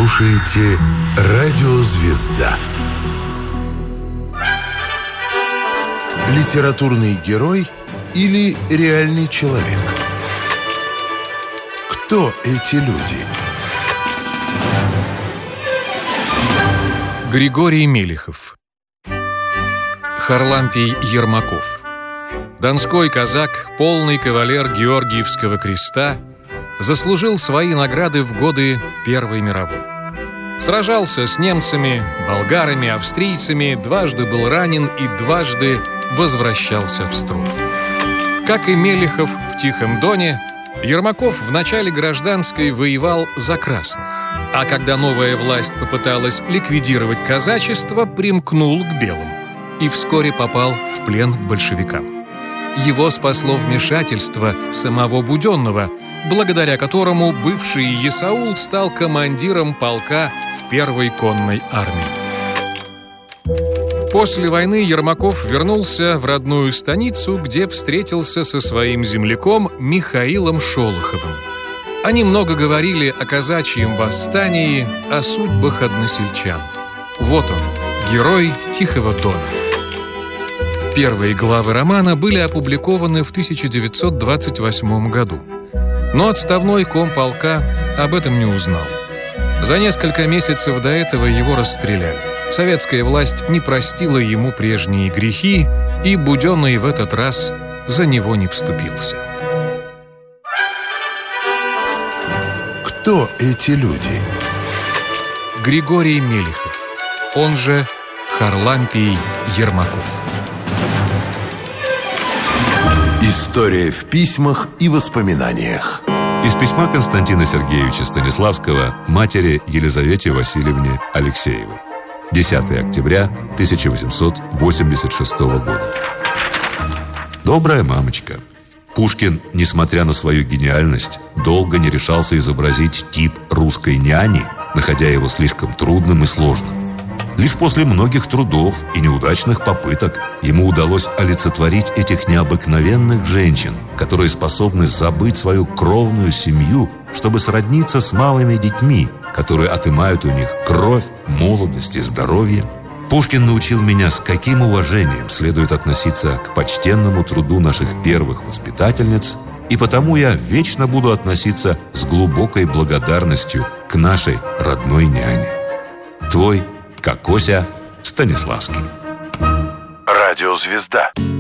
слушаете «Радио Звезда». Литературный герой или реальный человек? Кто эти люди? Григорий Мелихов. Харлампий Ермаков. Донской казак, полный кавалер Георгиевского креста, заслужил свои награды в годы Первой мировой. Сражался с немцами, болгарами, австрийцами, дважды был ранен и дважды возвращался в строй. Как и Мелихов в Тихом Доне, Ермаков в начале гражданской воевал за красных, а когда новая власть попыталась ликвидировать казачество, примкнул к белым и вскоре попал в плен к большевикам. Его спасло вмешательство самого Буденного, благодаря которому бывший Есаул стал командиром полка в Первой конной армии. После войны Ермаков вернулся в родную станицу, где встретился со своим земляком Михаилом Шолоховым. Они много говорили о казачьем восстании, о судьбах односельчан. Вот он, герой Тихого Дона. Первые главы романа были опубликованы в 1928 году. Но отставной комполка об этом не узнал. За несколько месяцев до этого его расстреляли. Советская власть не простила ему прежние грехи, и Буденный в этот раз за него не вступился. Кто эти люди? Григорий Мелихов, он же Харлампий Ермаков. История в письмах и воспоминаниях. Из письма Константина Сергеевича Станиславского матери Елизавете Васильевне Алексеевой. 10 октября 1886 года. Добрая мамочка, Пушкин, несмотря на свою гениальность, долго не решался изобразить тип русской няни, находя его слишком трудным и сложным. Лишь после многих трудов и неудачных попыток ему удалось олицетворить этих необыкновенных женщин, которые способны забыть свою кровную семью, чтобы сродниться с малыми детьми, которые отымают у них кровь, молодость и здоровье. Пушкин научил меня, с каким уважением следует относиться к почтенному труду наших первых воспитательниц, и потому я вечно буду относиться с глубокой благодарностью к нашей родной няне. Твой Кокося Станиславский. Радио Звезда.